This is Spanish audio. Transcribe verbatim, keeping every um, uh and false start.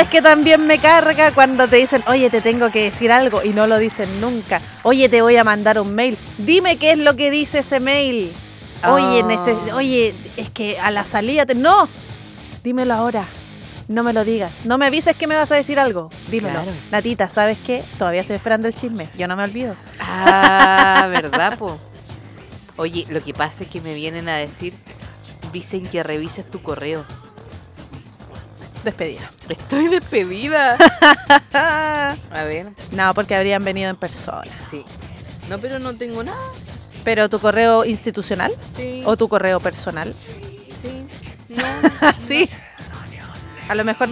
¿Sabes qué también me carga? Cuando te dicen, oye, te tengo que decir algo y no lo dicen nunca. Oye, te voy a mandar un mail. Dime qué es lo que dice ese mail. Oye, Oh. neces- oye, es que a la salida te... No, dímelo ahora. No me lo digas. No me avises que me vas a decir algo. Dímelo. Claro. Natita, ¿sabes qué? Todavía estoy esperando el chisme. Yo no me olvido. Ah, ¿verdad, po? Oye, lo que pasa es que me vienen a decir, dicen que revises tu correo. Despedida. Estoy despedida. A ver, No, porque habrían venido en persona. sí. No, pero no tengo nada. ¿Pero tu correo institucional Sí. o tu correo personal? Sí. No. Sí. A lo mejor